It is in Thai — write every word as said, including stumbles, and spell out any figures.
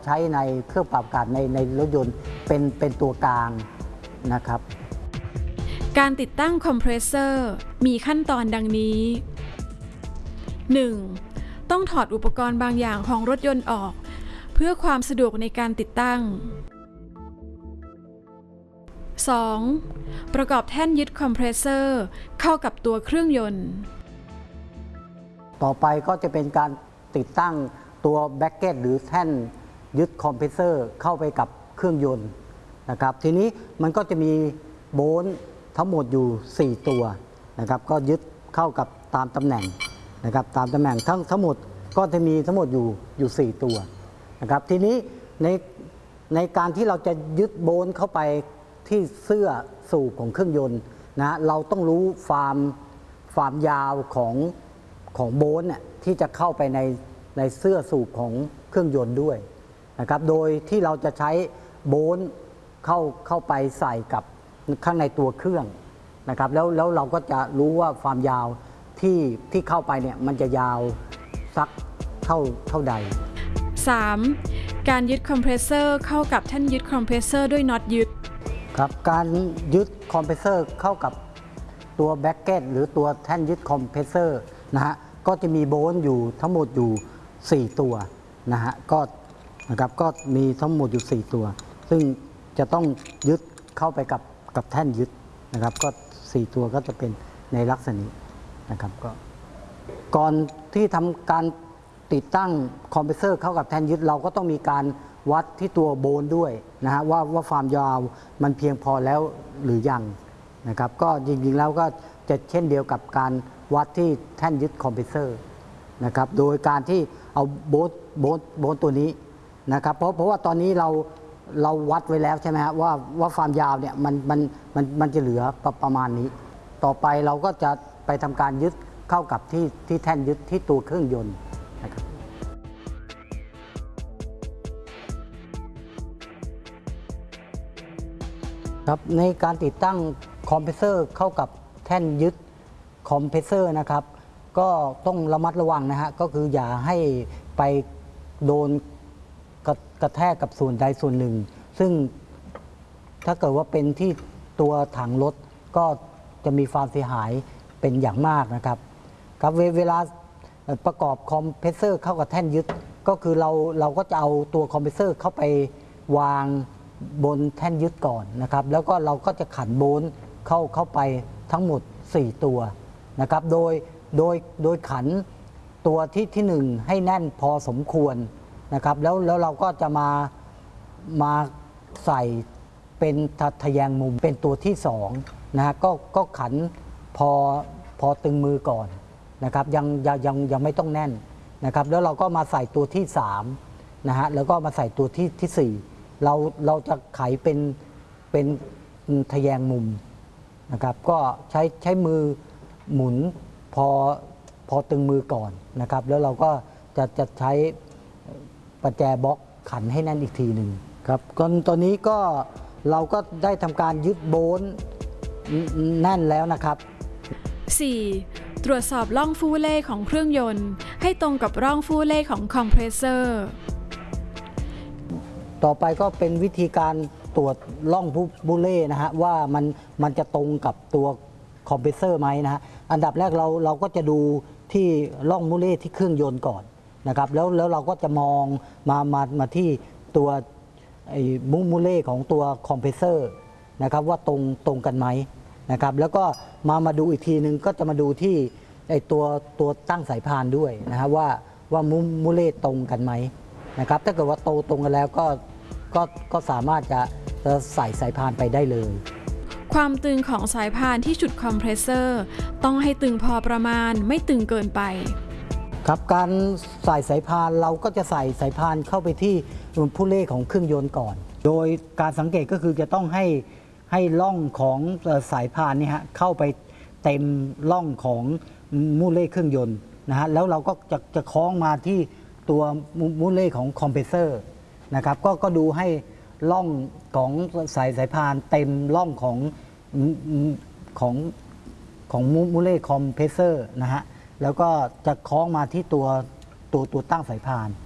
ใช้ในเครื่องปรับอากาศในในรถยนต์เป็นเป็นตัวกลางนะครับการติดตั้งคอมเพรสเซอร์มีขั้นตอนดังนี้ หนึ่ง. ต้องถอดอุปกรณ์บางอย่างของรถยนต์ออกเพื่อความสะดวกในการติดตั้ง สอง. ประกอบแท่นยึดคอมเพรสเซอร์เข้ากับตัวเครื่องยนต์ต่อไปก็จะเป็นการติดตั้งตัวแบ็กเก็ตหรือแท่นยึดคอมเพรสเซอร์เข้าไปกับเครื่องยนต์นะครับทีนี้มันก็จะมีโบลต์ทั้งหมดอยู่สี่ตัวนะครับก็ยึดเข้ากับตามตำแหน่งนะครับตามตำแหน่งทั้งทั้งหมดก็จะมีทั้งหมดอยู่อยู่สี่ตัวนะครับทีนี้ในในการที่เราจะยึดโบลต์เข้าไปที่เสื้อสูบของเครื่องยนต์นะเราต้องรู้ความความยาวของของโบลต์เนี่ยที่จะเข้าไปในในเสื้อสูบของเครื่องยนต์ด้วยนะครับโดยที่เราจะใช้โบลต์เข้าเข้าไปใส่กับข้างในตัวเครื่องนะครับแล้วแล้วเราก็จะรู้ว่าความยาวที่ที่เข้าไปเนี่ยมันจะยาวสักเท่าเท่าใดสาม. การยึดคอมเพรสเซอร์เข้ากับแท่นยึดคอมเพรสเซอร์ด้วยน็อตยึดครับการยึดคอมเพรสเซอร์เข้ากับตัวแบ็กเก็ตหรือตัวแท่นยึดคอมเพรสเซอร์นะฮะก็จะมีโบลต์อยู่ทั้งหมดอยู่สี่ตัวนะฮะก็นะครับก็มีทั้งหมดอยู่สี่ตัวซึ่งจะต้องยึดเข้าไปกับกับแท่นยึดนะครับก็สี่ตัวก็จะเป็นในลักษณะนี้นะครับก็ก่อนที่ทำการติดตั้งคอมเพรสเซอร์เข้ากับแท่นยึดเราก็ต้องมีการวัดที่ตัวโบลต์ด้วยนะฮะว่าว่าความยาวมันเพียงพอแล้วหรือยังนะครับก็จริงๆแล้วก็จะเช่นเดียวกับการวัดที่แท่นยึดคอมเพรสเซอร์นะครับโดยการที่เอาโบลต์โบลต์โบลต์ตัวนี้นะครับเพราะเพราะว่าตอนนี้เราเราวัดไว้แล้วใช่ไหมฮะว่าว่าความยาวเนี่ยมันมันมันมันจะเหลือประมาณนี้ต่อไปเราก็จะไปทำการยึดเข้ากับที่ที่แท่นยึดที่ตัวเครื่องยนต์นะครับครับในการติดตั้งคอมเพรสเซอร์เข้ากับแท่นยึดคอมเพรสเซอร์นะครับก็ต้องระมัดระวังนะฮะก็คืออย่าให้ไปโดนกระกระแทกกับส่วนใดส่วนหนึ่งซึ่งถ้าเกิดว่าเป็นที่ตัวถังรถก็จะมีความเสียหายเป็นอย่างมากนะครับครับเวลาประกอบคอมเพรสเซอร์เข้ากับแท่นยึดก็คือเราเราก็จะเอาตัวคอมเพรสเซอร์เข้าไปวางบนแท่นยึดก่อนนะครับแล้วก็เราก็จะขันโบลต์เข้าเข้าไปทั้งหมดสี่ตัวนะครับโดยโดยโดยขันตัวที่ที่หนึ่งให้แน่นพอสมควรนะครับแล้วแล้วเราก็จะมามาใส่เป็นทะแยงมุมเป็นตัวที่สองนะฮะก็ก็ขันพอพอตึงมือก่อนนะครับยังยังยังยังไม่ต้องแน่นนะครับแล้วเราก็มาใส่ตัวที่สามนะฮะแล้วก็มาใส่ตัวที่ที่สี่เราเราจะไขเป็นเป็นทะแยงมุมนะครับก็ใช้ใช้มือหมุนพอพอตึงมือก่อนนะครับแล้วเราก็จะจะใช้ประแจบล็อกขันให้แน่นอีกทีหนึ่งครับก่อนตอนนี้ก็เราก็ได้ทำการยึดโบลต์แน่นแล้วนะครับสี่. ตรวจสอบร่องฟูเล่ของเครื่องยนต์ให้ตรงกับร่องฟูเล่ของคอมเพรสเซอร์ต่อไปก็เป็นวิธีการตรวจร่องฟูเล่นะฮะว่ามันมันจะตรงกับตัวคอมเพรสเซอร์ไหมนะฮะอันดับแรกเราเราก็จะดูที่ร่องมูเล่ที่เครื่องยนต์ก่อนนะครับแล้วแล้วเราก็จะมองมามามาที่ตัวไอ้มูมูเล่ของตัวคอมเพรสเซอร์นะครับว่าตรงตรงกันไหมนะครับแล้วก็มามาดูอีกทีนึงก็จะมาดูที่ไอ้ตัวตัวตั้งสายพานด้วยนะฮะว่าว่ามูมูเล่ตรงกันไหมนะครับถ้าเกิดว่าโตตรงกันแล้วก็ก็ก็สามารถจะจะใส่สายพานไปได้เลยความตึงของสายพานที่ฉุดคอมเพรสเซอร์ต้องให้ตึงพอประมาณไม่ตึงเกินไปครับการใส่สายพานเราก็จะใส่สายพานเข้าไปที่ผู้เล่ของเครื่องยนต์ก่อนโดยการสังเกตก็คือจะต้องให้ให้ร่องของสายพานนี่ฮะเข้าไปเต็มร่องของมูเล่เครื่องยนต์นะฮะแล้วเราก็จะจะคล้องมาที่ตัวมูเล่ของคอมเพรสเซอร์นะครับก็ก็ดูให้ร่องของสายสายพานเต็มร่องของของของมูเล่คอมเพรสเซอร์นะฮะแล้วก็จะคล้องมาที่ตัวตัวตัวตั้งสายพาน